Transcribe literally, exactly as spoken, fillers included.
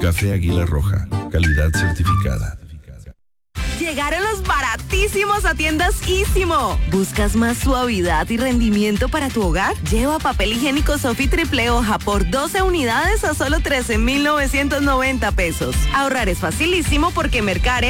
Café Águila Roja, calidad certificada. Llegaron los baratísimos a tiendas Ísimo. ¿Buscas más suavidad y rendimiento para tu hogar? Lleva papel higiénico Sofi triple hoja por doce unidades a solo trece mil novecientos noventa pesos. Ahorrar es facilísimo porque Mercare